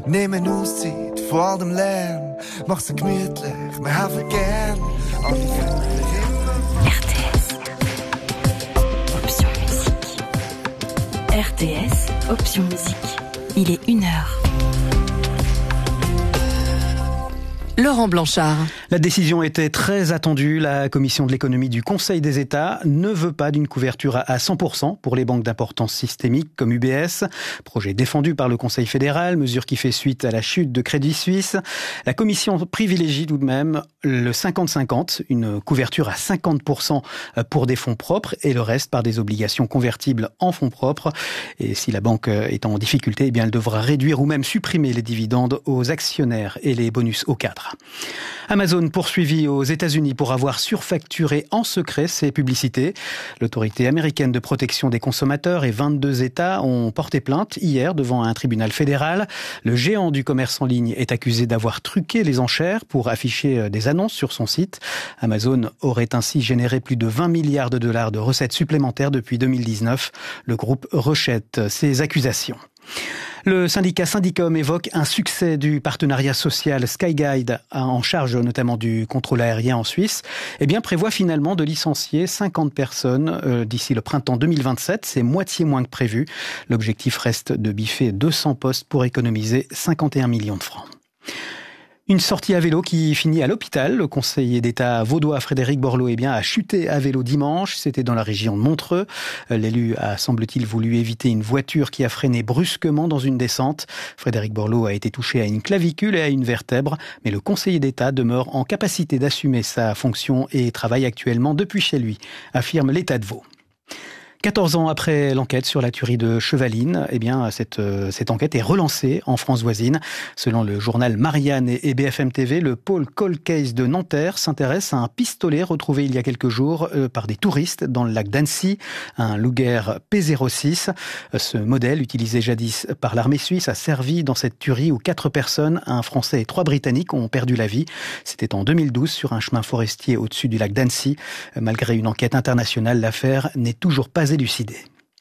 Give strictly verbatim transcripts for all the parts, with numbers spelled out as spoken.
nehmen Auszeit von all dem Lärm, mach's gemütlich, wir helfen gern. Alle R T S. Option musique. R T S, option musique. Il est une heure. Laurent Blanchard. La décision était très attendue. La commission de l'économie du Conseil des États ne veut pas d'une couverture à cent pour cent pour les banques d'importance systémique comme U B S. Projet défendu par le Conseil fédéral, mesure qui fait suite à la chute de Crédit Suisse. La commission privilégie tout de même le cinquante cinquante, une couverture à cinquante pour cent pour des fonds propres et le reste par des obligations convertibles en fonds propres. Et si la banque est en difficulté, eh bien elle devra réduire ou même supprimer les dividendes aux actionnaires et les bonus aux cadres. Amazon poursuivi aux États-Unis pour avoir surfacturé en secret ses publicités. L'autorité américaine de protection des consommateurs et vingt-deux États ont porté plainte hier devant un tribunal fédéral. Le géant du commerce en ligne est accusé d'avoir truqué les enchères pour afficher des annonces sur son site. Amazon aurait ainsi généré plus de vingt milliards de dollars de recettes supplémentaires depuis deux mille dix-neuf. Le groupe rejette ces accusations. Le syndicat Syndicom évoque un succès du partenariat social Skyguide, en charge notamment du contrôle aérien en Suisse, eh bien prévoit finalement de licencier cinquante personnes euh, d'ici le printemps deux mille vingt-sept. C'est moitié moins que prévu. L'objectif reste de biffer deux cents postes pour économiser cinquante et un millions de francs. Une sortie à vélo qui finit à l'hôpital. Le conseiller d'État vaudois Frédéric Borloo eh bien, a chuté à vélo dimanche. C'était dans la région de Montreux. L'élu a, semble-t-il, voulu éviter une voiture qui a freiné brusquement dans une descente. Frédéric Borloo a été touché à une clavicule et à une vertèbre. Mais le conseiller d'État demeure en capacité d'assumer sa fonction et travaille actuellement depuis chez lui, affirme l'État de Vaud. quatorze ans après l'enquête sur la tuerie de Chevaline, eh bien, cette, cette enquête est relancée en France voisine. Selon le journal Marianne et B F M T V, le pôle Cold Case de Nanterre s'intéresse à un pistolet retrouvé il y a quelques jours euh, par des touristes dans le lac d'Annecy, un Luger P zéro six. Ce modèle, utilisé jadis par l'armée suisse, a servi dans cette tuerie où quatre personnes, un Français et trois Britanniques, ont perdu la vie. C'était en deux mille douze sur un chemin forestier au-dessus du lac d'Annecy. Malgré une enquête internationale, l'affaire n'est toujours pas élucidée.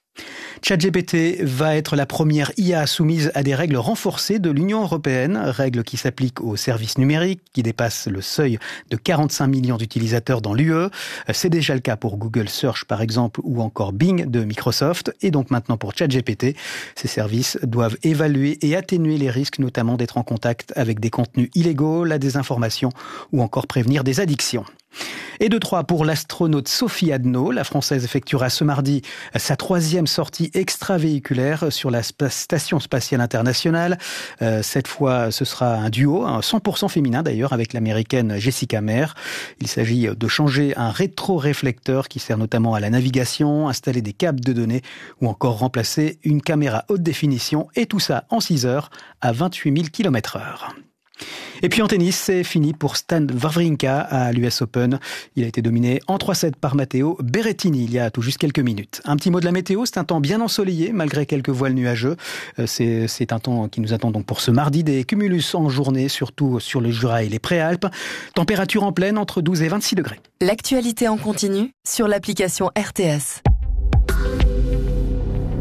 ChatGPT va être la première I A soumise à des règles renforcées de l'Union européenne, règles qui s'appliquent aux services numériques qui dépassent le seuil de quarante-cinq millions d'utilisateurs dans l'U E. C'est déjà le cas pour Google Search par exemple ou encore Bing de Microsoft et donc maintenant pour ChatGPT. Ces services doivent évaluer et atténuer les risques notamment d'être en contact avec des contenus illégaux, la désinformation ou encore prévenir des addictions. Et de trois pour l'astronaute Sophie Adno. La Française effectuera ce mardi sa troisième sortie extravéhiculaire sur la Station spatiale internationale. Euh, cette fois, ce sera un duo, un cent pour cent féminin d'ailleurs, avec l'américaine Jessica Meir. Il s'agit de changer un rétroréflecteur qui sert notamment à la navigation, installer des câbles de données ou encore remplacer une caméra haute définition. Et tout ça en six heures à vingt-huit mille kilomètres heure. Et puis en tennis, c'est fini pour Stan Wawrinka à l'U S Open. Il a été dominé en trois sept par Matteo Berrettini il y a tout juste quelques minutes. Un petit mot de la météo, c'est un temps bien ensoleillé malgré quelques voiles nuageux. C'est, c'est un temps qui nous attend donc pour ce mardi, des cumulus en journée, surtout sur le Jura et les Préalpes. Température en pleine entre douze et vingt-six degrés. L'actualité en continu sur l'application R T S.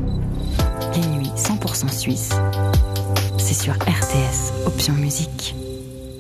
Les nuits cent pour cent suisse, c'est sur R T S, option musique.